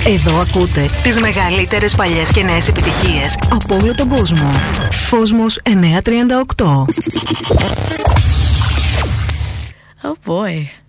Εδώ ακούτε τις μεγαλύτερες παλιές και νέες επιτυχίες από όλο τον κόσμο. Κόσμος 938. Oh boy.